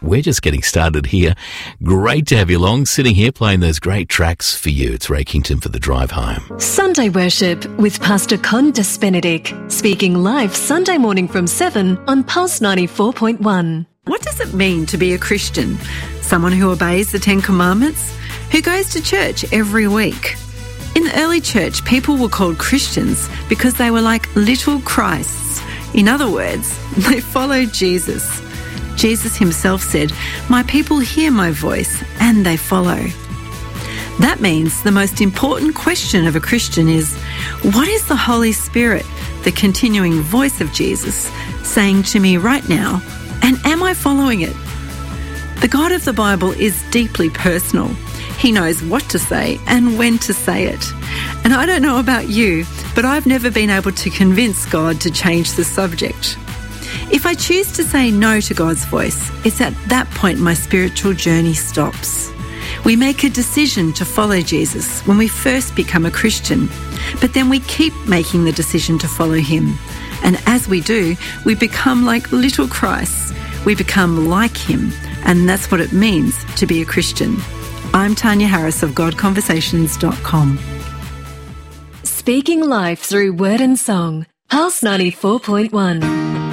We're just getting started here. Great to have you along, sitting here playing those great tracks for you. It's Ray Kington for the drive home. Sunday Worship with Pastor Condas Benedict, speaking live Sunday morning from 7 on Pulse 94.1. What does it mean to be a Christian? Someone who obeys the Ten Commandments? Who goes to church every week? In the early church, people were called Christians because they were like little Christs. In other words, they followed Jesus. Jesus himself said, "My people hear my voice and they follow." That means the most important question of a Christian is, what is the Holy Spirit, the continuing voice of Jesus, saying to me right now, and am I following it? The God of the Bible is deeply personal. He knows what to say and when to say it. And I don't know about you, but I've never been able to convince God to change the subject. If I choose to say no to God's voice, it's at that point my spiritual journey stops. We make a decision to follow Jesus when we first become a Christian, but then we keep making the decision to follow him. And as we do, we become like little Christs. We become like him, and that's what it means to be a Christian. I'm Tanya Harris of GodConversations.com. Speaking life through word and song, Pulse 94.1.